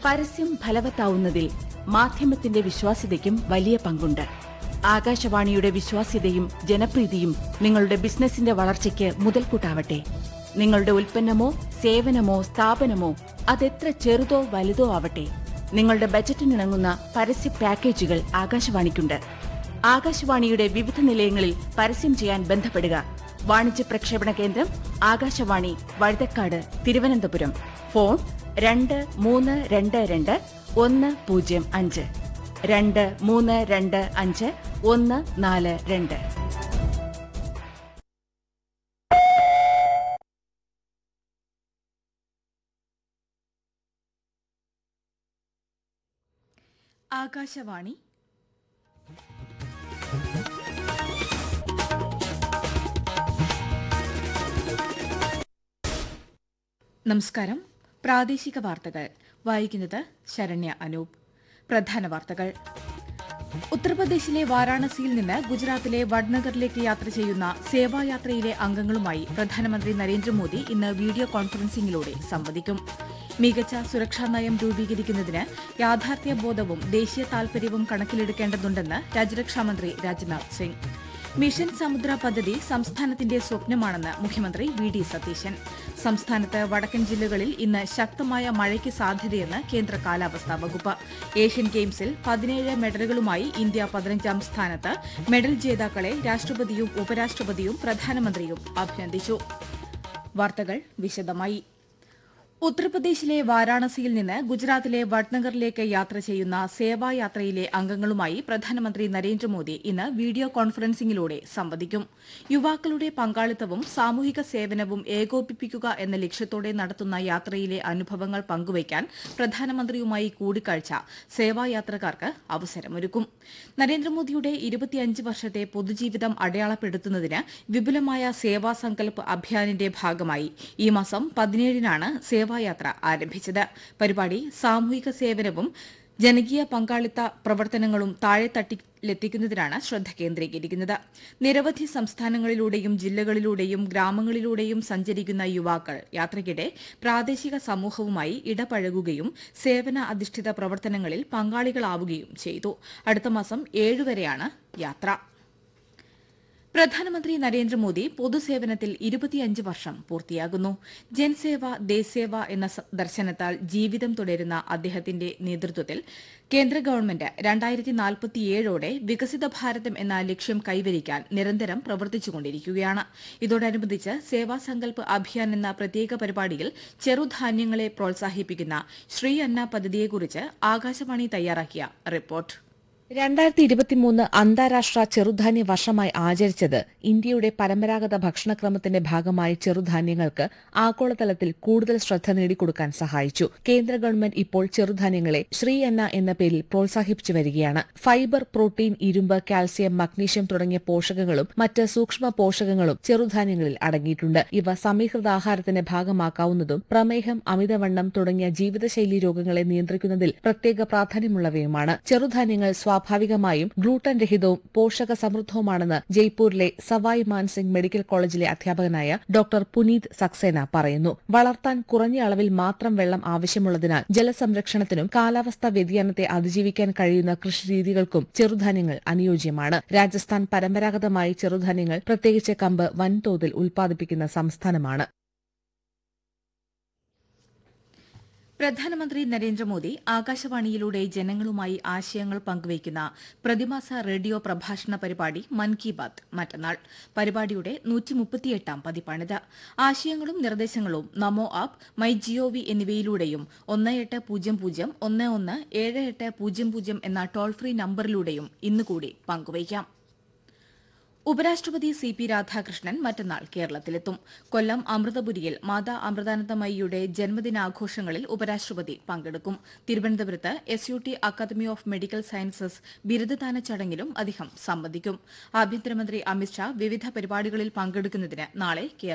പരസ്യം ഫലവത്താവുന്നതിൽ മാധ്യമത്തിന്റെ വിശ്വാസ്യതയ്ക്കും വലിയ പങ്കുണ്ട്. ആകാശവാണിയുടെ വിശ്വാസ്യതയും ജനപ്രീതിയും നിങ്ങളുടെ ബിസിനസിന്റെ വളർച്ചയ്ക്ക് മുതൽക്കൂട്ടാവട്ടെ. നിങ്ങളുടെ ഉൽപ്പന്നമോ സേവനമോ സ്ഥാപനമോ അതെത്ര ചെറുതോ വലുതോ ആവട്ടെ, നിങ്ങളുടെ ബജറ്റിനിണങ്ങുന്ന പരസ്യ പാക്കേജുകൾ ആകാശവാണിക്കുണ്ട്. ആകാശവാണിയുടെ വിവിധ നിലയങ്ങളിൽ പരസ്യം ചെയ്യാൻ ബന്ധപ്പെടുക. വാണിജ്യ പ്രക്ഷേപണ കേന്ദ്രം ആകാശവാണി, വഴുതക്കാട്, തിരുവനന്തപുരം. ഫോൺ 2322 105 2325 142. ആകാശവാണി. നമസ്കാരം. പ്രാദേശിക വാർത്തകൾ വായിക്കുന്നത് ശരണ്യ അനൂപ്. പ്രധാന വാർത്തകൾ. ഉത്തർപ്രദേശിലെ വാരാണസിയിൽ നിന്ന് ഗുജറാത്തിലെ വഡ്നഗറിലേക്ക് യാത്ര ചെയ്യുന്ന സേവായാത്രയിലെ അംഗങ്ങളുമായി പ്രധാനമന്ത്രി നരേന്ദ്രമോദി ഇന്ന് വീഡിയോ കോൺഫറൻസിംഗിലൂടെ സംവദിക്കും. മികച്ച സുരക്ഷാ നയം രൂപീകരിക്കുന്നതിന് യാഥാർത്ഥ്യബോധവും ദേശീയ താൽപര്യവും കണക്കിലെടുക്കേണ്ടതുണ്ടെന്ന് രാജ്യരക്ഷാമന്ത്രി രാജ്നാഥ് സിംഗ്. മിഷൻ സമുദ്ര പദ്ധതി സംസ്ഥാനത്തിന്റെ സ്വപ്നമാണെന്ന് മുഖ്യമന്ത്രി വി ഡി സതീശൻ. സംസ്ഥാനത്ത് വടക്കൻ ജില്ലകളിൽ ഇന്ന് ശക്തമായ മഴയ്ക്ക് സാധ്യതയെന്ന് കേന്ദ്ര കാലാവസ്ഥാ വകുപ്പ്. ഏഷ്യൻ ഗെയിംസിൽ 17 മെഡലുകളുമായി ഇന്ത്യ 15ാം സ്ഥാനത്ത്. മെഡൽ ജേതാക്കളെ രാഷ്ട്രപതിയും ഉപരാഷ്ട്രപതിയും പ്രധാനമന്ത്രിയും അഭിനന്ദിച്ചു. വാർത്തകൾ വിശദമായി. ഉത്തർപ്രദേശിലെ വാരാണസിയിൽ നിന്ന് ഗുജറാത്തിലെ വഡ്നഗറിലേക്ക് യാത്ര ചെയ്യുന്ന സേവായാത്രയിലെ അംഗങ്ങളുമായി പ്രധാനമന്ത്രി നരേന്ദ്രമോദി ഇന്ന് വീഡിയോ കോൺഫറൻസിംഗിലൂടെ സംവദിക്കും. യുവാക്കളുടെ പങ്കാളിത്തവും സാമൂഹിക സേവനവും ഏകോപിപ്പിക്കുക എന്ന ലക്ഷ്യത്തോടെ നടത്തുന്ന യാത്രയിലെ അനുഭവങ്ങൾ പങ്കുവയ്ക്കാൻ പ്രധാനമന്ത്രിയുമായി കൂടിക്കാഴ്ച സേവായാത്രക്കാർക്ക് അവസരമൊരുക്കും. നരേന്ദ്രമോദിയുടെ 25 വർഷത്തെ പൊതുജീവിതം അടയാളപ്പെടുത്തുന്നതിന് വിപുലമായ സേവാ സങ്കൽപ് അഭിയാനിന്റെ ഭാഗമായി ഈ മാസം 17-നാണ് സേവായാത്ര ആരംഭിച്ചത്. പരിപാടി സാമൂഹിക സേവനവും ജനകീയ പങ്കാളിത്ത പ്രവർത്തനങ്ങളും താഴെത്തട്ടിലെത്തിക്കുന്നതിനാണ് ശ്രദ്ധ കേന്ദ്രീകരിക്കുന്നത്. നിരവധി സംസ്ഥാനങ്ങളിലൂടെയും ജില്ലകളിലൂടെയും ഗ്രാമങ്ങളിലൂടെയും സഞ്ചരിക്കുന്ന യുവാക്കൾ യാത്രയ്ക്കിടെ പ്രാദേശിക സമൂഹവുമായി ഇടപഴകുകയും സേവന അധിഷ്ഠിത പ്രവർത്തനങ്ങളിൽ പങ്കാളികളാവുകയും ചെയ്തു. അടുത്ത മാസം 7 വരെയാണ് യാത്ര. പ്രധാനമന്ത്രി നരേന്ദ്രമോദി പൊതുസേവനത്തിൽ 25 വർഷം പൂർത്തിയാകുന്നു. ജൻസേവ ദേശസേവ എന്ന ദർശനത്താൽ ജീവിതം തുടരുന്ന അദ്ദേഹത്തിന്റെ നേതൃത്വത്തിൽ കേന്ദ്ര ഗവൺമെന്റ് 2047ഓടെ വികസിത ഭാരതം എന്ന ലക്ഷ്യം കൈവരിക്കാൻ നിരന്തരം പ്രവർത്തിച്ചുകൊണ്ടിരിക്കുകയാണ്. ഇതോടനുബന്ധിച്ച് സേവാസങ്കൽപ് അഭിയാൻ എന്ന പ്രത്യേക പരിപാടിയിൽ ചെറുധാന്യങ്ങളെ പ്രോത്സാഹിപ്പിക്കുന്ന ശ്രീ അന്ന പദ്ധതിയെക്കുറിച്ച് ആകാശവാണി തയ്യാറാക്കിയ റിപ്പോർട്ട്. 2023 അന്താരാഷ്ട്ര ചെറുധാന്യ വർഷമായി ആചരിച്ചത് ഇന്ത്യയുടെ പരമ്പരാഗത ഭക്ഷണക്രമത്തിന്റെ ഭാഗമായി ചെറുധാന്യങ്ങൾക്ക് ആഗോളതലത്തിൽ കൂടുതൽ ശ്രദ്ധ നേടിക്കൊടുക്കാൻ സഹായിച്ചു. കേന്ദ്ര ഗവൺമെന്റ് ഇപ്പോൾ ചെറുധാന്യങ്ങളെ ശ്രീ അന്ന എന്ന പേരിൽ പ്രോത്സാഹിപ്പിച്ചു വരികയാണ്. ഫൈബർ, പ്രോട്ടീൻ, ഇരുമ്പ്, കാൽസ്യം, മഗ്നീഷ്യം തുടങ്ങിയ പോഷകങ്ങളും മറ്റ് സൂക്ഷ്മ പോഷകങ്ങളും ചെറുധാന്യങ്ങളിൽ അടങ്ങിയിട്ടുണ്ട്. ഇവ സമീകൃതാഹാരത്തിന്റെ ഭാഗമാക്കാവുന്നതും പ്രമേഹം, അമിതവണ്ണം തുടങ്ങിയ ജീവിതശൈലി രോഗങ്ങളെ നിയന്ത്രിക്കുന്നതിൽ പ്രത്യേക പ്രാധാന്യമുള്ളവയുമാണ്. ചെറുധാന്യങ്ങൾ സ്വാഭാവികമായും ഗ്ലൂട്ടൻ രഹിതവും പോഷക സമൃദ്ധവുമാണെന്ന് ജയ്പൂരിലെ സവായ് മാൻസിംഗ് മെഡിക്കൽ കോളേജിലെ അധ്യാപകനായ ഡോക്ടർ പുനീത് സക്സേന പറയുന്നു. വളർത്താൻ കുറഞ്ഞ അളവിൽ മാത്രം വെള്ളം ആവശ്യമുള്ളതിനാൽ ജലസംരക്ഷണത്തിനും കാലാവസ്ഥാ വ്യതിയാനത്തെ അതിജീവിക്കാൻ കഴിയുന്ന കൃഷിരീതികൾക്കും ചെറുധാന്യങ്ങൾ അനുയോജ്യമാണ്. രാജസ്ഥാൻ പരമ്പരാഗതമായി ചെറുധാന്യങ്ങൾ, പ്രത്യേകിച്ച് കമ്പ്, വൻതോതിൽ ഉൽപ്പാദിപ്പിക്കുന്ന സംസ്ഥാനമാണ്. പ്രധാനമന്ത്രി നരേന്ദ്രമോദി ആകാശവാണിയിലൂടെ ജനങ്ങളുമായി ആശയങ്ങൾ പങ്കുവയ്ക്കുന്ന പ്രതിമാസ റേഡിയോ പ്രഭാഷണ പരിപാടി മൻ കി ബാത് മറ്റന്നാൾ. പരിപാടിയുടെ 138ാം പതിപ്പാണിത്. ആശയങ്ങളും നിർദ്ദേശങ്ങളും നമോ ആപ്പ്, മൈ ജിഒവി എന്നിവയിലൂടെയും 1800117800 എന്ന ടോൾ ഫ്രീ നമ്പറിലൂടെയും ഇന്നുകൂടി പങ്കുവയ്ക്കാം. ഉപരാഷ്ട്രപതി CP രാധാകൃഷ്ണൻ മറ്റന്നാൾ കേരളത്തിലെത്തും. കൊല്ലം അമൃതപുരിയിൽ മാതാ അമൃതാനന്ദമയിയുടെ ജന്മദിനാഘോഷങ്ങളിൽ ഉപരാഷ്ട്രപതി പങ്കെടുക്കും. തിരുവനന്തപുരത്ത് SUT academy of medical sciences ബിരുദദാന ചടങ്ങിലും അദ്ദേഹം സംബന്ധിക്കും. ആഭ്യന്തരമന്ത്രി അമിത്ഷാ വിവിധ പരിപാടികളിൽ പങ്കെടുക്കുന്നതിന് നാളെ